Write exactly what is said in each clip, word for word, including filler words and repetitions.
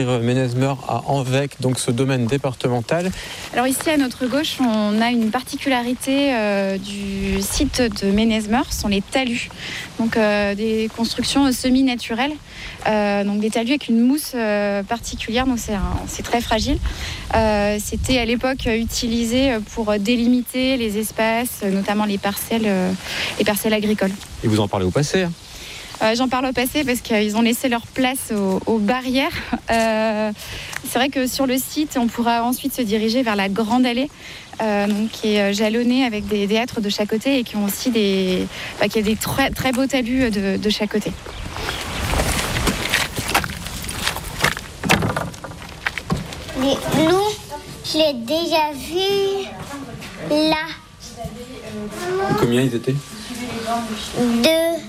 Ménez-Meurs à Anvec, donc ce domaine départemental. Alors ici à notre gauche, on a une particularité euh, du site de Ménez-Meurs, ce sont les talus. Donc euh, des constructions semi-naturelles, euh, donc des talus avec une mousse euh, particulière, donc c'est, un, c'est très fragile. Euh, c'était à l'époque utilisé pour délimiter les espaces, notamment les parcelles, euh, les parcelles agricoles. Et vous en parlez au passé hein. Euh, j'en parle au passé parce qu'ils ont laissé leur place aux, aux barrières. Euh, c'est vrai que sur le site, on pourra ensuite se diriger vers la Grande Allée, euh, donc, qui est jalonnée avec des, des hêtres de chaque côté et qui ont aussi des, bah, qui a des très, très beaux talus de, de chaque côté. Les loups, je l'ai déjà vu là. Combien ils étaient ? Deux.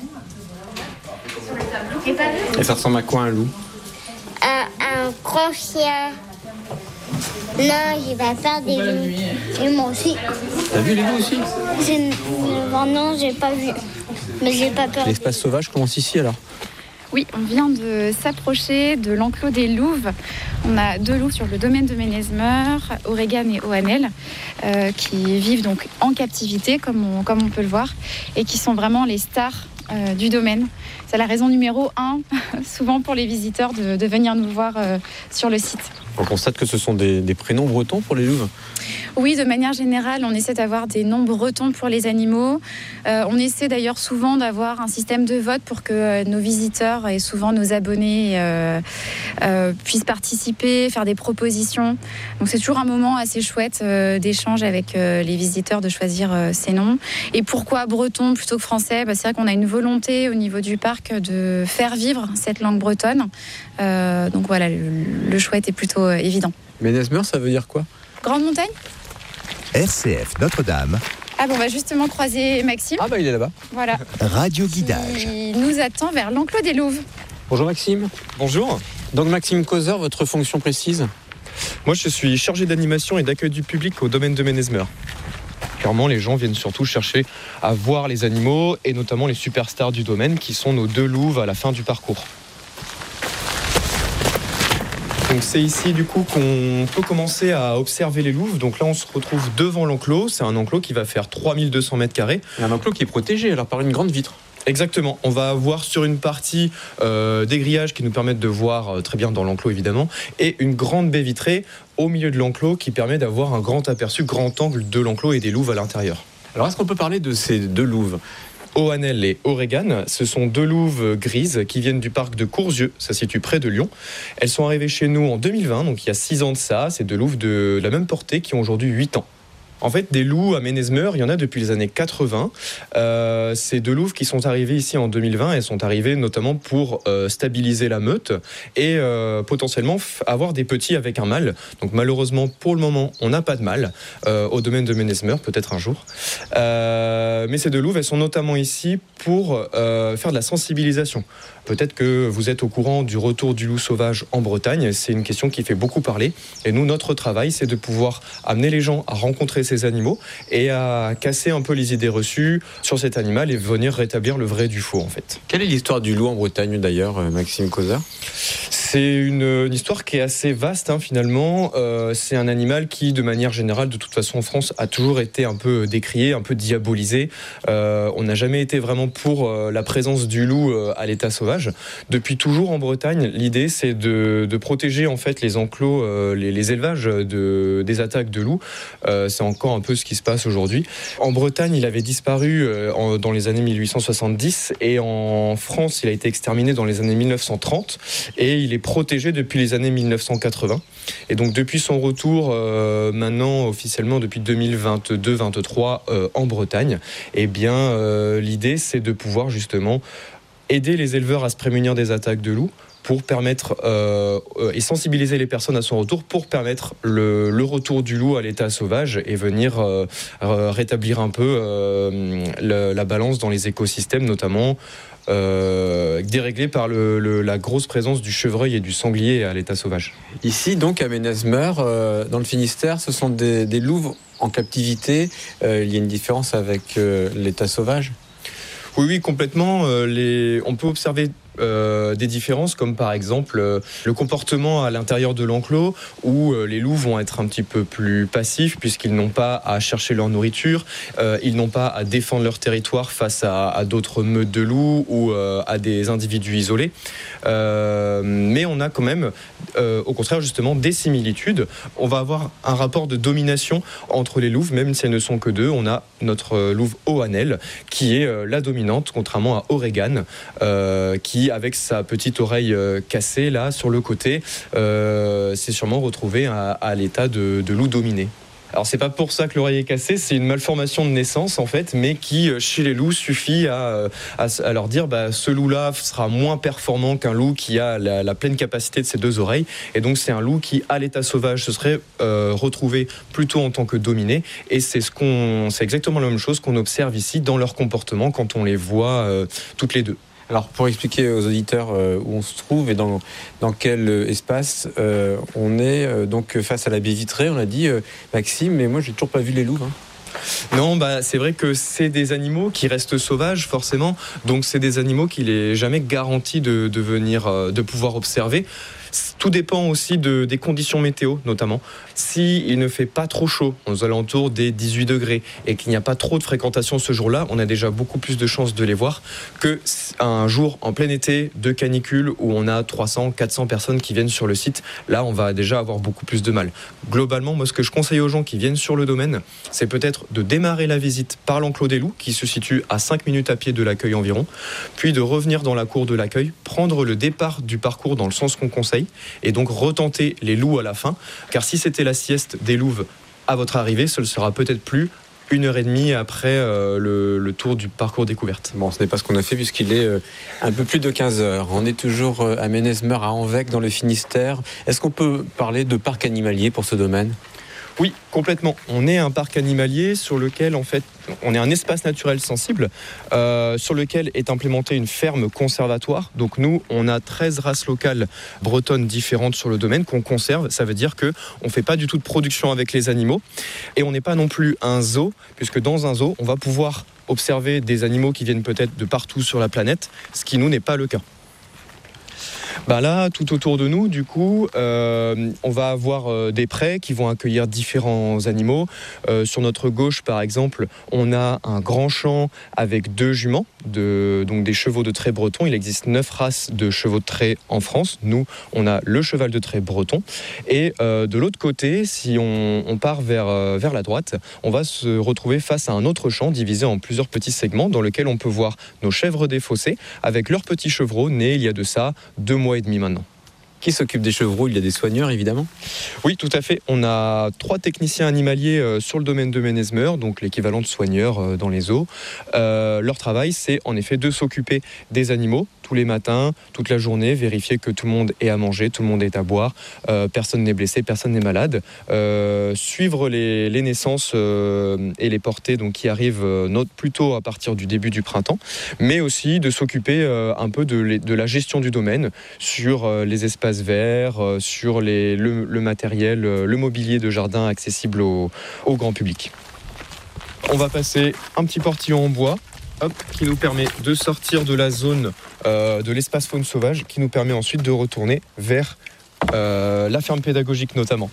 Et ça ressemble à quoi un loup ? Un, un grand chien. Non, j'ai pas peur des loups. Et moi aussi. T'as vu les loups aussi ? J'ai... Non, j'ai pas vu. Mais j'ai pas peur. L'espace sauvage commence ici alors ? Oui, on vient de s'approcher de l'enclos des louves. On a deux loups sur le domaine de Ménez-Meurs, Aurégane et Oanel, euh, qui vivent donc en captivité, comme on, comme on peut le voir, et qui sont vraiment les stars euh, du domaine. C'est la raison numéro un, souvent pour les visiteurs, de, de venir nous voir euh, sur le site. On constate que ce sont des, des prénoms bretons pour les louves ? Oui, de manière générale, on essaie d'avoir des noms bretons pour les animaux. Euh, on essaie d'ailleurs souvent d'avoir un système de vote pour que euh, nos visiteurs et souvent nos abonnés euh, euh, puissent participer, faire des propositions. Donc c'est toujours un moment assez chouette euh, d'échange avec euh, les visiteurs, de choisir euh, ces noms. Et pourquoi breton plutôt que français ? Bah, c'est vrai qu'on a une volonté au niveau du parc de faire vivre cette langue bretonne. Euh, donc voilà, le, le choix était plutôt euh, évident. Ménez-Meurs, ça veut dire quoi ? Grande montagne ? R C F Notre-Dame. Ah bon, on va justement croiser Maxime. Ah bah il est là-bas. Voilà. Radio Guidage. Il nous attend vers l'enclos des louves. Bonjour Maxime. Bonjour. Donc Maxime Causeur, votre fonction précise ? Moi, je suis chargé d'animation et d'accueil du public au domaine de Ménez-Meurs. Clairement, les gens viennent surtout chercher à voir les animaux et notamment les superstars du domaine qui sont nos deux louves à la fin du parcours. Donc c'est ici du coup qu'on peut commencer à observer les louves. Donc là on se retrouve devant l'enclos. C'est un enclos qui va faire trois mille deux cents mètres carrés. Un enclos qui est protégé alors par une grande vitre. Exactement, on va avoir sur une partie euh, des grillages qui nous permettent de voir euh, très bien dans l'enclos évidemment, et une grande baie vitrée au milieu de l'enclos qui permet d'avoir un grand aperçu, grand angle de l'enclos et des louves à l'intérieur. Alors est-ce qu'on peut parler de ces deux louves ? Oanel et Aurégane, ce sont deux louves grises qui viennent du parc de Courzieux, ça se situe près de Lyon. Elles sont arrivées chez nous en deux mille vingt, donc il y a six ans de ça. C'est deux louves de la même portée qui ont aujourd'hui huit ans. En fait, des loups à Ménez-Meurs, il y en a depuis les années quatre-vingts. Euh, ces deux louves qui sont arrivées ici en deux mille vingt, elles sont arrivées notamment pour euh, stabiliser la meute et euh, potentiellement f- avoir des petits avec un mâle. Donc malheureusement, pour le moment, on n'a pas de mâle euh, au domaine de Ménez-Meurs, peut-être un jour. Euh, mais ces deux louves, elles sont notamment ici pour euh, faire de la sensibilisation. Peut-être que vous êtes au courant du retour du loup sauvage en Bretagne. C'est une question qui fait beaucoup parler. Et nous, notre travail, c'est de pouvoir amener les gens à rencontrer ces animaux et à casser un peu les idées reçues sur cet animal et venir rétablir le vrai du faux, en fait. Quelle est l'histoire du loup en Bretagne, d'ailleurs, Maxime Causeur ? C'est une, une histoire qui est assez vaste, hein, finalement. Euh, c'est un animal qui, de manière générale, de toute façon, en France, a toujours été un peu décrié, un peu diabolisé. Euh, on n'a jamais été vraiment pour euh, la présence du loup euh, à l'état sauvage. Depuis toujours en Bretagne, l'idée, c'est de, de protéger en fait les enclos, euh, les, les élevages de, des attaques de loups. Euh, c'est encore un peu ce qui se passe aujourd'hui. En Bretagne, il avait disparu euh, en, dans les années mille huit cent soixante-dix et en France, il a été exterminé dans les années mille neuf cent trente et il est protégé depuis les années mille neuf cent quatre-vingts. Et donc depuis son retour, euh, maintenant officiellement depuis deux mille vingt-deux vingt-trois euh, en Bretagne, eh bien euh, l'idée c'est de pouvoir justement aider les éleveurs à se prémunir des attaques de loups pour permettre euh, et sensibiliser les personnes à son retour pour permettre le, le retour du loup à l'état sauvage et venir euh, rétablir un peu euh, la, la balance dans les écosystèmes, notamment Euh, déréglé par le, le, la grosse présence du chevreuil et du sanglier à l'état sauvage. Ici, donc, à Ménez-Meurs, euh, dans le Finistère, ce sont des, des louves en captivité. Euh, il y a une différence avec euh, l'état sauvage ? Oui, oui, complètement. Euh, les... On peut observer euh, des différences comme par exemple euh, le comportement à l'intérieur de l'enclos où euh, les loups vont être un petit peu plus passifs puisqu'ils n'ont pas à chercher leur nourriture, euh, ils n'ont pas à défendre leur territoire face à, à d'autres meutes de loups ou euh, à des individus isolés. Euh, mais on a quand même, euh, au contraire justement, des similitudes. On va avoir un rapport de domination entre les louves, même si elles ne sont que deux. On a notre euh, louve Oanel qui est euh, la dominante, contrairement à Oregan, euh, qui avec sa petite oreille euh, cassée là sur le côté, euh, s'est sûrement retrouvé à, à l'état de, de loup dominé. Alors c'est pas pour ça que l'oreille est cassée, c'est une malformation de naissance en fait, mais qui chez les loups suffit à, à, à leur dire bah, ce loup-là sera moins performant qu'un loup qui a la, la pleine capacité de ses deux oreilles, et donc c'est un loup qui à l'état sauvage se serait euh, retrouvé plutôt en tant que dominé, et c'est, ce qu'on, c'est exactement la même chose qu'on observe ici dans leur comportement quand on les voit euh, toutes les deux. Alors, pour expliquer aux auditeurs euh, où on se trouve et dans, dans quel euh, espace euh, on est, euh, donc face à la baie vitrée, on a dit euh, Maxime, mais moi j'ai toujours pas vu les loups. Hein. Non, bah, c'est vrai que c'est des animaux qui restent sauvages forcément, donc c'est des animaux qu'il est jamais garanti de, de, venir, euh, de pouvoir observer. Tout dépend aussi de, des conditions météo, notamment. S'il ne fait pas trop chaud, aux alentours des dix-huit degrés, et qu'il n'y a pas trop de fréquentation ce jour-là, on a déjà beaucoup plus de chances de les voir qu'un jour en plein été de canicule où on a trois cents, quatre cents personnes qui viennent sur le site. Là, on va déjà avoir beaucoup plus de mal. Globalement, moi, ce que je conseille aux gens qui viennent sur le domaine, c'est peut-être de démarrer la visite par l'enclos des loups, qui se situe à cinq minutes à pied de l'accueil environ, puis de revenir dans la cour de l'accueil, prendre le départ du parcours dans le sens qu'on conseille, et donc retenter les loups à la fin, car si c'était la sieste des louves à votre arrivée, ce ne sera peut-être plus une heure et demie après euh, le, le tour du parcours découverte. Bon, ce n'est pas ce qu'on a fait puisqu'il est euh, un peu plus de quinze heures. On est toujours euh, à Ménez-Meur, à Anvec, dans le Finistère. Est-ce qu'on peut parler de parc animalier pour ce domaine ? Oui, complètement. On est un parc animalier sur lequel, en fait, on est un espace naturel sensible euh, sur lequel est implémentée une ferme conservatoire. Donc nous, on a treize races locales bretonnes différentes sur le domaine qu'on conserve. Ça veut dire qu'on ne fait pas du tout de production avec les animaux. Et on n'est pas non plus un zoo, puisque dans un zoo, on va pouvoir observer des animaux qui viennent peut-être de partout sur la planète, ce qui, nous, n'est pas le cas. Bah là, tout autour de nous, du coup, euh, on va avoir euh, des prés qui vont accueillir différents animaux. Euh, sur notre gauche, par exemple, on a un grand champ avec deux juments, de, donc des chevaux de trait bretons. Il existe neuf races de chevaux de trait en France. Nous, on a le cheval de trait breton. Et euh, de l'autre côté, si on, on part vers, euh, vers la droite, on va se retrouver face à un autre champ divisé en plusieurs petits segments dans lequel on peut voir nos chèvres défaussées avec leurs petits chevreaux nés il y a de ça deux mois et demi maintenant. Qui s'occupe des chevreaux ? Il y a des soigneurs, évidemment. Oui, tout à fait. On a trois techniciens animaliers euh, sur le domaine de Ménez-Meur, donc l'équivalent de soigneurs euh, dans les zoos. Euh, leur travail, c'est en effet de s'occuper des animaux tous les matins, toute la journée, vérifier que tout le monde est à manger, tout le monde est à boire, euh, personne n'est blessé, personne n'est malade. Euh, suivre les, les naissances euh, et les portées donc, qui arrivent euh, plutôt à partir du début du printemps, mais aussi de s'occuper euh, un peu de, de la gestion du domaine sur euh, les espaces verts, euh, sur les, le, le matériel, euh, le mobilier de jardin accessible au, au grand public. On va passer un petit portillon en bois. Hop, qui nous permet de sortir de la zone euh, de l'espace faune sauvage, qui nous permet ensuite de retourner vers euh, la ferme pédagogique notamment.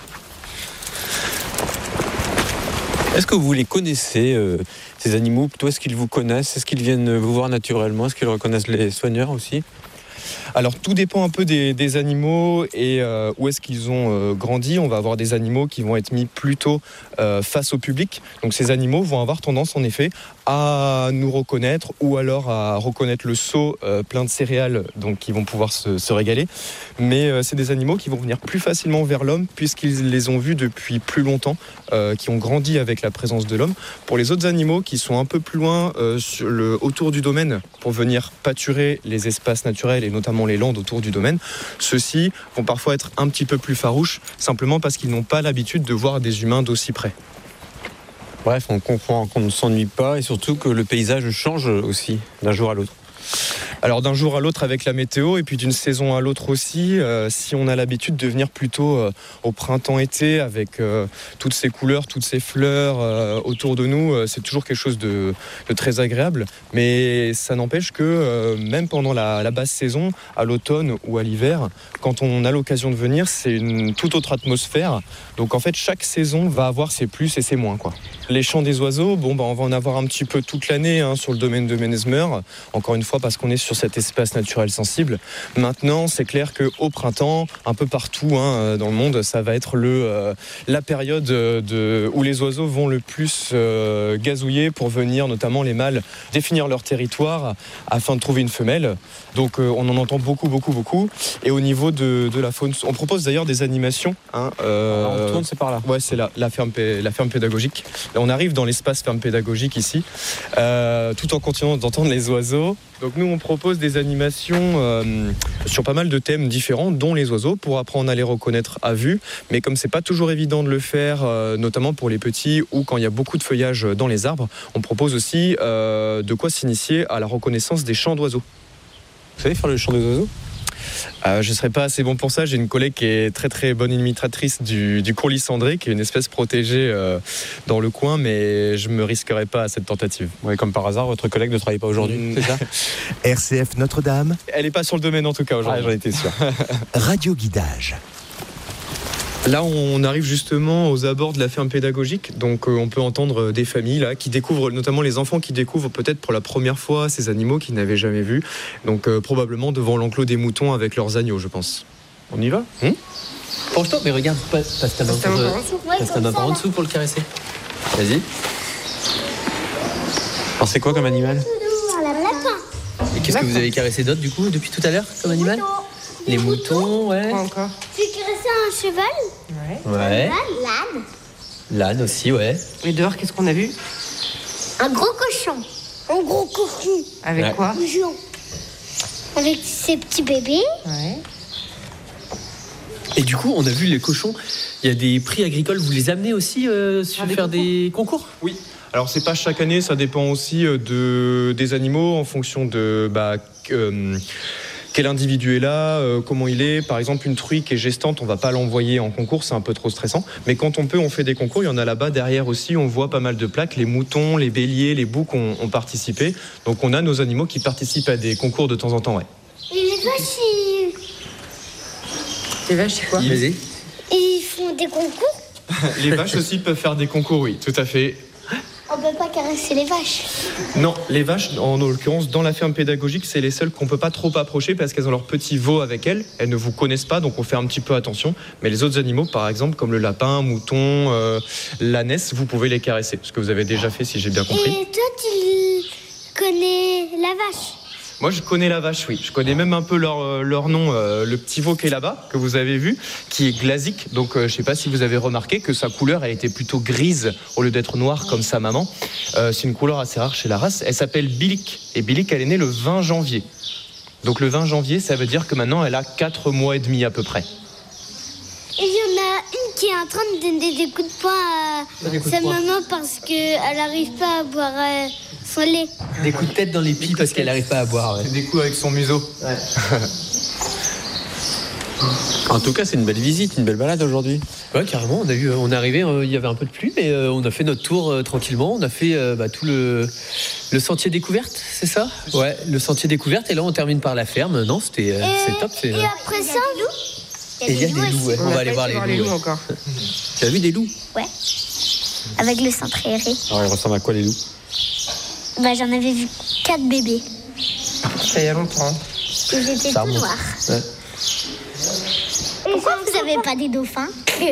Est-ce que vous les connaissez, euh, ces animaux ? Plutôt, est-ce qu'ils vous connaissent ? Est-ce qu'ils viennent vous voir naturellement ? Est-ce qu'ils reconnaissent les soigneurs aussi ? Alors tout dépend un peu des, des animaux et euh, où est-ce qu'ils ont euh, grandi. On va avoir des animaux qui vont être mis plutôt euh, face au public. Donc ces animaux vont avoir tendance en effet à nous reconnaître ou alors à reconnaître le seau euh, plein de céréales, donc qui vont pouvoir se, se régaler. Mais euh, c'est des animaux qui vont venir plus facilement vers l'homme puisqu'ils les ont vus depuis plus longtemps, euh, qui ont grandi avec la présence de l'homme. Pour les autres animaux qui sont un peu plus loin euh, sur le, autour du domaine pour venir pâturer les espaces naturels et notamment les landes autour du domaine, ceux-ci vont parfois être un petit peu plus farouches simplement parce qu'ils n'ont pas l'habitude de voir des humains d'aussi près. Bref, on comprend qu'on ne s'ennuie pas et surtout que le paysage change aussi d'un jour à l'autre. Alors d'un jour à l'autre avec la météo et puis d'une saison à l'autre aussi, euh, si on a l'habitude de venir plutôt euh, au printemps-été avec euh, toutes ces couleurs, toutes ces fleurs euh, autour de nous, euh, c'est toujours quelque chose de, de très agréable. Mais ça n'empêche que euh, même pendant la, la basse saison, à l'automne ou à l'hiver, quand on a l'occasion de venir, c'est une toute autre atmosphère. Donc en fait, chaque saison va avoir ses plus et ses moins, quoi. Les chants des oiseaux, bon, bah, on va en avoir un petit peu toute l'année hein, sur le domaine de Ménesmer. Encore une fois, parce qu'on est sur cet espace naturel sensible. Maintenant, c'est clair qu'au printemps, un peu partout hein, dans le monde, ça va être le, euh, la période de, où les oiseaux vont le plus euh, gazouiller pour venir, notamment les mâles, définir leur territoire afin de trouver une femelle. Donc euh, on en entend beaucoup, beaucoup, beaucoup. Et au niveau de, de la faune, on propose d'ailleurs des animations. Hein, euh, Alors, on tourne, c'est par là. Ouais, c'est la, la, ferme, la ferme pédagogique. Là, on arrive dans l'espace ferme pédagogique ici, euh, tout en continuant d'entendre les oiseaux. Donc nous, on propose des animations euh, sur pas mal de thèmes différents, dont les oiseaux, pour apprendre à les reconnaître à vue. Mais comme c'est pas toujours évident de le faire, euh, notamment pour les petits ou quand il y a beaucoup de feuillage dans les arbres, on propose aussi euh, de quoi s'initier à la reconnaissance des chants d'oiseaux. Vous savez faire le chant des oiseaux ? Euh, je ne serais pas assez bon pour ça. J'ai une collègue qui est très très bonne imitatrice du, du courlis cendré, qui est une espèce protégée euh, dans le coin, mais je ne me risquerai pas à cette tentative. Ouais, comme par hasard, votre collègue ne travaille pas aujourd'hui, mmh. c'est ça ? R C F Notre-Dame. Elle n'est pas sur le domaine en tout cas aujourd'hui. Ah, j'en étais sûr. Radio Guidage. Là, on arrive justement aux abords de la ferme pédagogique, donc euh, on peut entendre des familles là qui découvrent, notamment les enfants qui découvrent peut-être pour la première fois ces animaux qu'ils n'avaient jamais vus, donc euh, probablement devant l'enclos des moutons avec leurs agneaux, je pense. On y va ? hum Penche-toi, mais regarde, passe, passe ta main, passe ta main, pour, euh, passe ta main par en dessous pour le caresser. Vas-y. Alors c'est quoi comme animal ? Et qu'est-ce que vous avez caressé d'autre du coup depuis tout à l'heure comme animal ? Les moutons, ouais. Quoi encore ? J'ai caressé un cheval. Ouais. Ouais. L'âne. L'âne aussi, ouais. Et dehors, qu'est-ce qu'on a vu ? Un gros cochon. Un gros cochon. Avec ouais. quoi ? Avec ses petits bébés. Ouais. Et du coup, on a vu les cochons. Il y a des prix agricoles. Vous les amenez aussi euh, sur ah, faire des concours, des concours ? Oui. Alors c'est pas chaque année, ça dépend aussi de des animaux en fonction de bah, euh, quel individu est là, euh, comment il est. Par exemple, une truie qui est gestante, on va pas l'envoyer en concours, c'est un peu trop stressant. Mais quand on peut, on fait des concours. Il y en a là-bas derrière aussi, on voit pas mal de plaques. Les moutons, les béliers, les boucs ont, ont participé. Donc on a nos animaux qui participent à des concours de temps en temps, ouais. Et les vaches, ils... Les vaches, c'est quoi ? Vas-y. Ils font des concours ? Les vaches aussi peuvent faire des concours, oui, tout à fait. On peut pas caresser les vaches. Non, les vaches, en l'occurrence, dans la ferme pédagogique, c'est les seules qu'on peut pas trop approcher parce qu'elles ont leur petit veau avec elles. Elles ne vous connaissent pas, donc on fait un petit peu attention. Mais les autres animaux, par exemple, comme le lapin, mouton, euh, l'ânesse, vous pouvez les caresser. Ce que vous avez déjà fait, si j'ai bien compris. Et toi, tu connais la vache ? Moi, je connais la vache, oui. Je connais même un peu leur, leur nom, euh, le petit veau qui est là-bas, que vous avez vu, qui est glasique. Donc, euh, je ne sais pas si vous avez remarqué que sa couleur, elle était plutôt grise au lieu d'être noire comme sa maman. Euh, c'est une couleur assez rare chez la race. Elle s'appelle Bilic. Et Bilic, elle est née le vingt janvier. Donc, le vingt janvier, ça veut dire que maintenant, elle a quatre mois et demi à peu près. Et il y en a une qui est en train de donner des coups de poing à sa maman parce qu'elle n'arrive pas à boire euh, son lait. Des coups de tête dans les pieds parce qu'elle n'arrive pas à boire. Ouais. Des coups avec son museau. Ouais. En tout cas, c'est une belle visite, une belle balade aujourd'hui. Ouais, carrément. On a eu, on est arrivé, euh, il y avait un peu de pluie, mais euh, on a fait notre tour euh, tranquillement. On a fait euh, bah, tout le, le sentier découverte, c'est ça ? Ouais, le sentier découverte. Et là, on termine par la ferme. Non, c'était, euh, c'est top. C'est, et euh... après ça, Et il y a des loups, ouais. on, on va aller voir les loups. Les loups ouais. encore. Tu as vu des loups ? Ouais. Avec le centre aéré. Alors, ils ressemblent à quoi les loups ? Bah, j'en avais vu quatre bébés. Ça y a longtemps. Ils étaient tout noirs. Ouais. Pourquoi vous n'avez pas des dauphins ?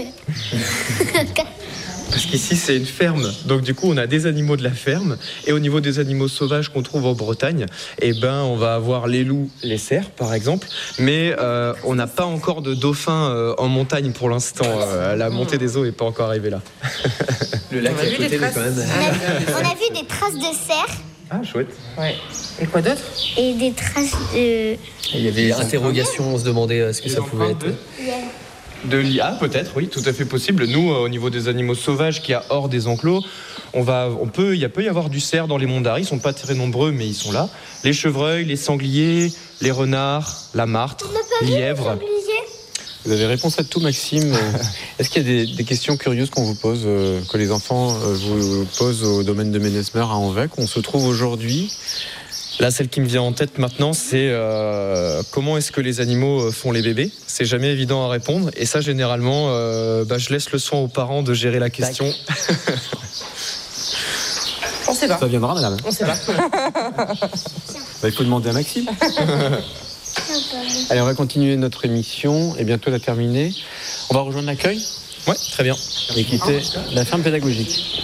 Parce qu'ici, c'est une ferme. Donc, du coup, on a des animaux de la ferme. Et au niveau des animaux sauvages qu'on trouve en Bretagne, eh ben, on va avoir les loups, les cerfs, par exemple. Mais euh, on n'a pas encore de dauphins euh, en montagne pour l'instant. Euh, la montée des eaux n'est pas encore arrivée là. Le lac à côté, mais quand même. On a, on a vu des traces de cerfs. Ah, chouette. Ouais. Et quoi d'autre ? Et des traces de... Il y avait interrogation, on se demandait ce que ça pouvait être. De l'I A, peut-être, oui, tout à fait possible. Nous, euh, au niveau des animaux sauvages qu'il y a hors des enclos, On va, on peut, il peut y avoir du cerf dans les monts d'Arry, ils sont pas très nombreux, mais ils sont là. Les chevreuils, les sangliers, les renards, la martre, lièvre. Vous avez réponse à tout, Maxime. Est-ce qu'il y a des, des questions curieuses qu'on vous pose, euh, que les enfants euh, vous posent au domaine de Ménesmer à Anvec? On se trouve aujourd'hui. Là, celle qui me vient en tête maintenant, c'est euh, comment est-ce que les animaux font les bébés? C'est jamais évident à répondre. Et ça, généralement, euh, bah, je laisse le soin aux parents de gérer la question. On sait pas. Ça viendra, madame. On sait pas. Bah, il faut demander à Maxime. Allez, on va continuer notre émission et bientôt la terminer. On va rejoindre l'accueil. Ouais, très bien. Et quitter la ferme pédagogique.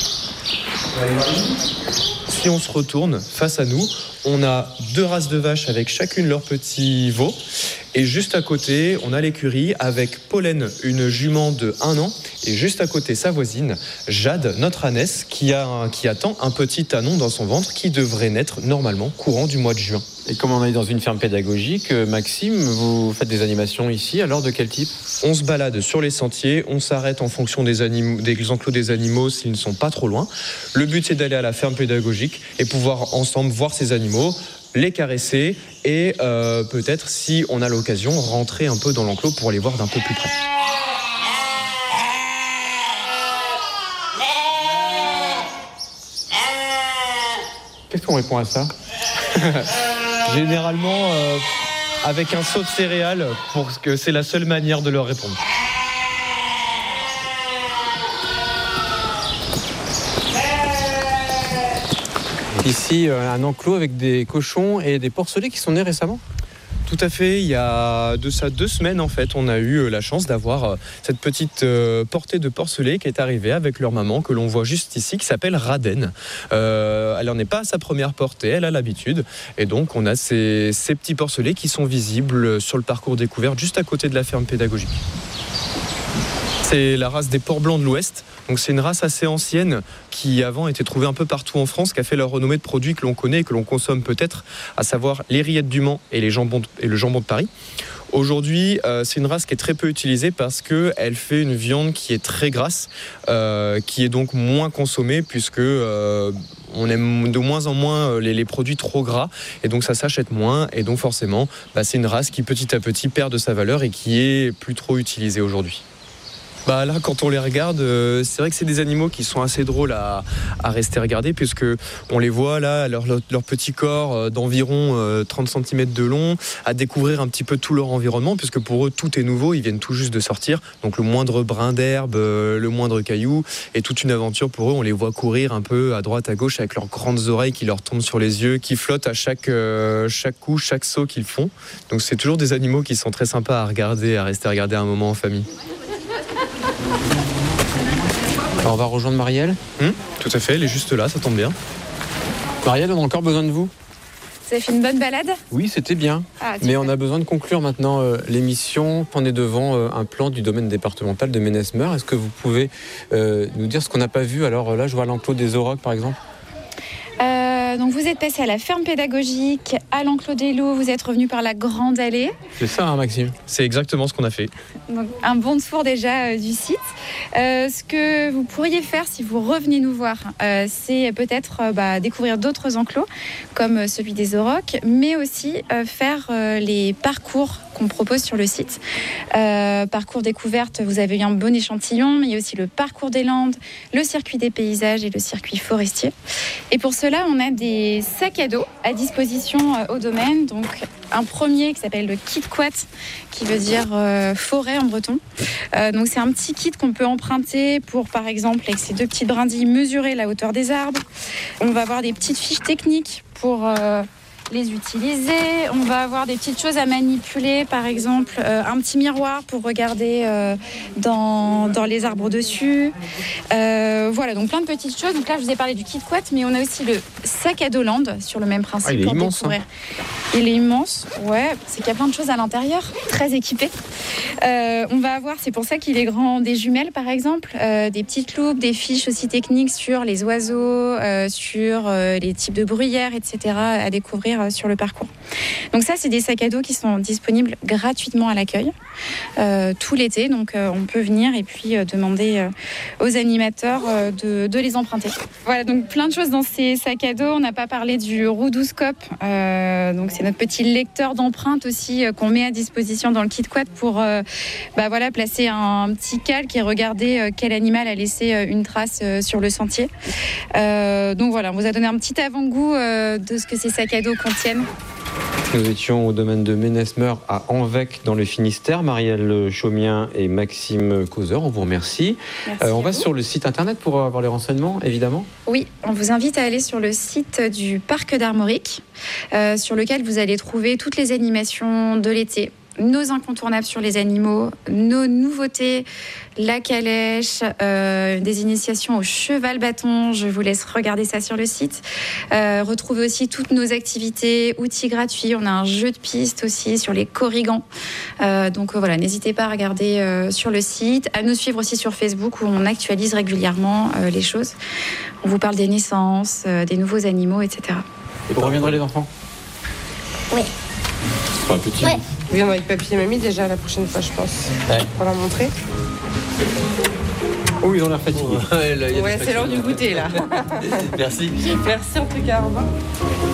Si on se retourne face à nous, on a deux races de vaches avec chacune leur petit veau. Et juste à côté, on a l'écurie avec Pollen, une jument de un an. Et juste à côté, sa voisine, Jade, notre ânesse, qui, a, qui attend un petit anon dans son ventre qui devrait naître normalement courant du mois de juin. Et comme on est dans une ferme pédagogique, Maxime, vous faites des animations ici, alors de quel type? On se balade sur les sentiers, on s'arrête en fonction des, animaux, des enclos des animaux s'ils ne sont pas trop loin. Le but, c'est d'aller à la ferme pédagogique et pouvoir ensemble voir ces animaux, les caresser et euh, peut-être, si on a l'occasion, rentrer un peu dans l'enclos pour les voir d'un peu plus près. Qu'est-ce qu'on répond à ça? Généralement, euh, avec un seau de céréales, parce que c'est la seule manière de leur répondre. Ici, un enclos avec des cochons et des porcelets qui sont nés récemment? Tout à fait, il y a de ça deux semaines en fait, on a eu la chance d'avoir cette petite euh, portée de porcelets qui est arrivée avec leur maman que l'on voit juste ici, qui s'appelle Raden. Euh, elle n'en est pas à sa première portée, elle a l'habitude, et donc on a ces, ces petits porcelets qui sont visibles sur le parcours découverte juste à côté de la ferme pédagogique. C'est la race des porcs blancs de l'Ouest. Donc c'est une race assez ancienne qui avant était trouvée un peu partout en France, qui a fait leur renommée de produits que l'on connaît et que l'on consomme peut-être, à savoir les rillettes du Mans et, les jambons de, et le jambon de Paris. Aujourd'hui, euh, c'est une race qui est très peu utilisée parce qu'elle fait une viande qui est très grasse, euh, qui est donc moins consommée puisque euh, on aime de moins en moins les, les produits trop gras et donc ça s'achète moins et donc forcément, bah, c'est une race qui petit à petit perd de sa valeur et qui est plus trop utilisée aujourd'hui. Bah là, quand on les regarde, euh, c'est vrai que c'est des animaux qui sont assez drôles à, à rester regardés, puisque on les voit là, leur, leur, leur petit corps euh, d'environ euh, trente centimètres de long, à découvrir un petit peu tout leur environnement, puisque pour eux, tout est nouveau, ils viennent tout juste de sortir. Donc le moindre brin d'herbe, euh, le moindre caillou, est toute une aventure pour eux. On les voit courir un peu à droite, à gauche, avec leurs grandes oreilles qui leur tombent sur les yeux, qui flottent à chaque, euh, chaque coup, chaque saut qu'ils font. Donc c'est toujours des animaux qui sont très sympas à regarder, à rester regarder un moment en famille. Alors on va rejoindre Marielle. Hum, tout à fait, elle est juste là, ça tombe bien. Marielle, on a encore besoin de vous. Vous avez fait une bonne balade? Oui, c'était bien. Ah, mais on a besoin de conclure maintenant euh, l'émission. On est devant euh, un plan du domaine départemental de Ménesmer. Est-ce que vous pouvez euh, nous dire ce qu'on n'a pas vu? Alors là, je vois l'enclos des aurochs, par exemple. Euh, donc vous êtes passé à la ferme pédagogique, à l'enclos des loups, vous êtes revenu par la grande allée. C'est ça, hein, Maxime? C'est exactement ce qu'on a fait. Donc, un bon tour déjà euh, du site. Euh, ce que vous pourriez faire si vous revenez nous voir, euh, c'est peut-être euh, bah, découvrir d'autres enclos, comme euh, celui des aurochs, mais aussi euh, faire euh, les parcours qu'on propose sur le site. Euh, parcours découverte, vous avez eu un bon échantillon, mais il y a aussi le parcours des Landes, le circuit des paysages et le circuit forestier. Et pour cela, on a des sacs à dos à disposition euh, au domaine. Donc, un premier qui s'appelle le kit quat, qui veut dire euh, forêt en breton. Euh, donc, c'est un petit kit qu'on peut emprunter pour, par exemple, avec ces deux petites brindilles, mesurer la hauteur des arbres. On va avoir des petites fiches techniques pour euh, les utiliser. On va avoir des petites choses à manipuler, par exemple euh, un petit miroir pour regarder euh, dans, dans les arbres dessus. Euh, voilà, donc plein de petites choses. Donc là, je vous ai parlé du kit quat, mais on a aussi le sac à dos Land sur le même principe. Ah, il est pour immense, découvrir. Hein. Il est immense, ouais, c'est qu'il y a plein de choses à l'intérieur, très équipé. Euh, on va avoir, c'est pour ça qu'il est grand, des jumelles par exemple, euh, des petites loupes, des fiches aussi techniques sur les oiseaux, euh, sur euh, les types de bruyères, et cetera à découvrir découvrir sur le parcours. Donc ça, c'est des sacs à dos qui sont disponibles gratuitement à l'accueil euh, tout l'été. Donc euh, on peut venir et puis euh, demander euh, aux animateurs euh, de, de les emprunter. Voilà, donc plein de choses dans ces sacs à dos. On n'a pas parlé du Rudoscope. Euh, donc c'est notre petit lecteur d'empreintes aussi euh, qu'on met à disposition dans le kit quad pour euh, bah, voilà, placer un petit calque et regarder euh, quel animal a laissé euh, une trace euh, sur le sentier. Euh, donc voilà, on vous a donné un petit avant-goût euh, de ce que ces sacs à dos contiennent. Nous étions au domaine de Ménesmer à Anvec dans le Finistère. Marielle Chaumien et Maxime Causeur, on vous remercie. Euh, on va vous. sur le site internet pour avoir les renseignements, évidemment. Oui, on vous invite à aller sur le site du Parc d'Armorique, euh, sur lequel vous allez trouver toutes les animations de l'été, nos incontournables sur les animaux, nos nouveautés, la calèche, euh, des initiations au cheval bâton. Je vous laisse regarder ça sur le site. Euh, retrouvez aussi toutes nos activités, outils gratuits. On a un jeu de piste aussi sur les corrigans. Euh, donc euh, voilà, n'hésitez pas à regarder euh, sur le site, à nous suivre aussi sur Facebook où on actualise régulièrement euh, les choses. On vous parle des naissances, euh, des nouveaux animaux, et cetera. Et vous reviendrez les enfants ? Oui. Pas petit. Ouais. On vient avec papy et mamie déjà la prochaine fois, je pense. Ouais. Pour leur montrer. Oh, ils ont l'air fatigués. Ouais, là, ouais c'est l'heure du goûter là. Merci. Merci en tout cas, au revoir.